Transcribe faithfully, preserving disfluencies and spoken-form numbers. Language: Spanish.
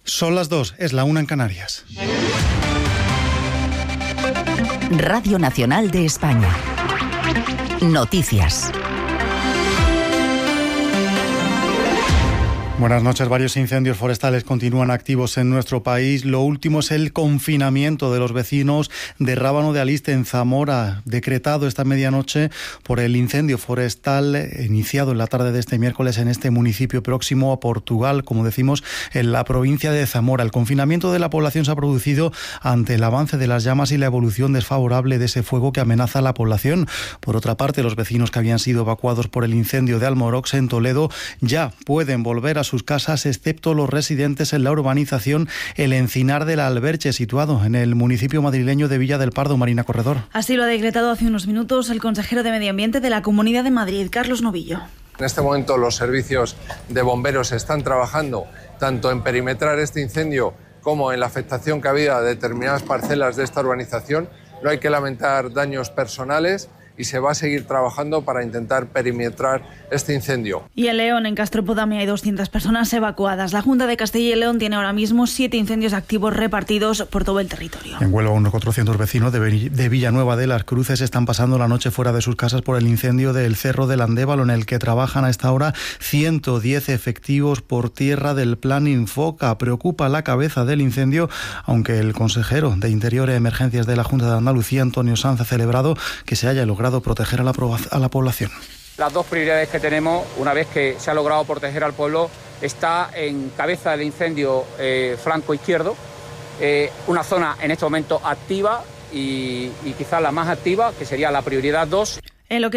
Son las dos, es la una en Canarias. Radio Nacional de España. Noticias. Buenas noches. Varios incendios forestales continúan activos en nuestro país. Lo último es el confinamiento de los vecinos de Rábano de Aliste, en Zamora, decretado esta medianoche por el incendio forestal iniciado en la tarde de este miércoles en este municipio próximo a Portugal, como decimos, en la provincia de Zamora. El confinamiento de la población se ha producido ante el avance de las llamas y la evolución desfavorable de ese fuego que amenaza a la población. Por otra parte, los vecinos que habían sido evacuados por el incendio de Almorox, en Toledo, ya pueden volver a sus casas, excepto los residentes en la urbanización El Encinar de la Alberche, situado en el municipio madrileño de Villa del Pardo. Marina Corredor. Así lo ha decretado hace unos minutos el consejero de Medio Ambiente de la Comunidad de Madrid, Carlos Novillo. En este momento los servicios de bomberos están trabajando tanto en perimetrar este incendio como en la afectación que había de determinadas parcelas de esta urbanización. No hay que lamentar daños personales y se va a seguir trabajando para intentar perimetrar este incendio. Y en León, en Castropodamia, hay doscientas personas evacuadas. La Junta de Castilla y León tiene ahora mismo siete incendios activos repartidos por todo el territorio. En Huelva, unos cuatrocientos vecinos de Villanueva de las Cruces están pasando la noche fuera de sus casas por el incendio del Cerro del Andévalo, en el que trabajan a esta hora ciento diez efectivos por tierra del Plan Infoca. Preocupa la cabeza del incendio, aunque el consejero de Interior y Emergencias de la Junta de Andalucía, Antonio Sanz, ha celebrado que se haya logrado proteger a la, a la población. Las dos prioridades que tenemos, una vez que se ha logrado proteger al pueblo, está en cabeza del incendio eh, flanco izquierdo, eh, una zona en este momento activa y, y quizás la más activa, que sería la prioridad dos. En lo que